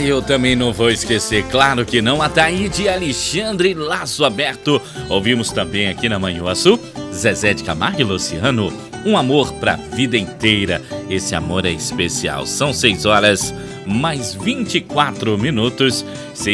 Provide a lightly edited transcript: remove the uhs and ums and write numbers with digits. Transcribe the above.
eu também não vou esquecer, claro que não, a Taíde e Alexandre, Laço Aberto. Ouvimos também aqui na Manhuaçu, Zezé de Camargo e Luciano, Um Amor pra Vida Inteira. Esse amor é especial. São 6 horas mais 24 minutos.